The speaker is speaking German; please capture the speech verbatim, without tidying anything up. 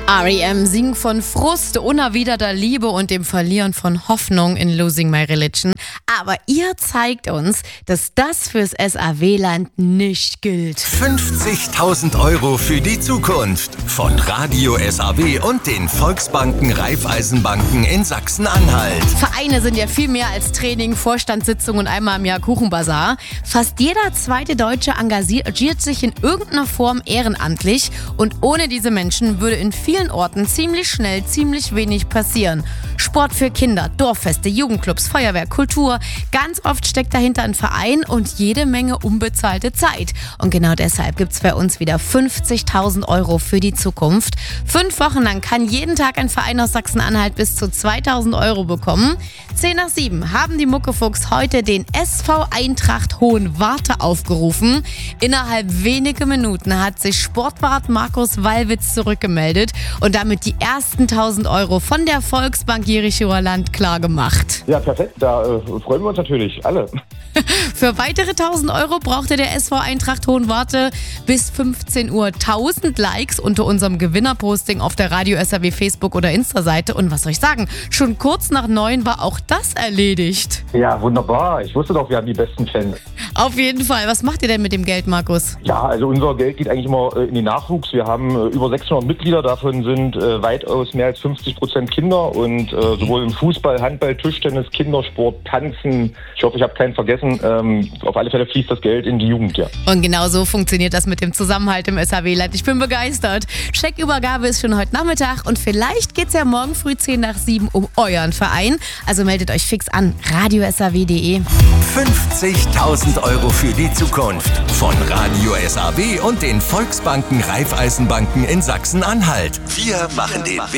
R E M singt von Frust, unerwiderter Liebe und dem Verlieren von Hoffnung in Losing My Religion. Aber ihr zeigt uns, dass das fürs S A W-Land nicht gilt. fünfzigtausend Euro für die Zukunft von Radio S A W und den Volksbanken Raiffeisenbanken in Sachsen-Anhalt. Vereine sind ja viel mehr als Training, Vorstandssitzung und einmal im Jahr Kuchenbazar. Fast jeder zweite Deutsche engagiert sich in irgendeiner Form ehrenamtlich. Und ohne diese Menschen würde in vielen Orten ziemlich schnell ziemlich wenig passieren. Sport für Kinder, Dorffeste, Jugendclubs, Feuerwehr, Kultur. Ganz oft steckt dahinter ein Verein und jede Menge unbezahlte Zeit. Und genau deshalb gibt es bei uns wieder fünfzigtausend Euro für die Zukunft. Fünf Wochen lang kann jeden Tag ein Verein aus Sachsen-Anhalt bis zu zweitausend Euro bekommen. Zehn nach sieben haben die Muckefuchs heute den S V Eintracht Hohenwarte aufgerufen. Innerhalb weniger Minuten hat sich Sportwart Markus Wallwitz zurückgemeldet und damit die ersten tausend Euro von der Volksbank Jerichower Land klar gemacht. Ja, perfekt. Da äh, freuen wir uns natürlich alle. Für weitere tausend Euro brauchte der S V Eintracht Hohenwarte bis fünfzehn Uhr tausend Likes unter unserem Gewinnerposting auf der Radio S A W Facebook- oder Insta-Seite. Und was soll ich sagen, schon kurz nach neun war auch das erledigt. Ja, wunderbar. Ich wusste doch, wir haben die besten Fans. Auf jeden Fall. Was macht ihr denn mit dem Geld, Markus? Ja, also unser Geld geht eigentlich immer äh, in den Nachwuchs. Wir haben äh, über sechshundert Mitglieder, davon sind äh, weitaus mehr als fünfzig Prozent Kinder. Und äh, sowohl im Fußball, Handball, Tischtennis, Kindersport, Tanzen, ich hoffe, ich habe keinen vergessen, ähm, auf alle Fälle fließt das Geld in die Jugend, ja. Und genau so funktioniert das mit dem Zusammenhalt im S A W-Land. Ich bin begeistert. Scheckübergabe ist schon heute Nachmittag und vielleicht geht es ja morgen früh zehn nach sieben um euren Verein. Also meldet euch fix an, radio s a w punkt d e. fünfzigtausend Euro für die Zukunft von Radio S A W und den Volksbanken Raiffeisenbanken in Sachsen-Anhalt. Wir machen den Weg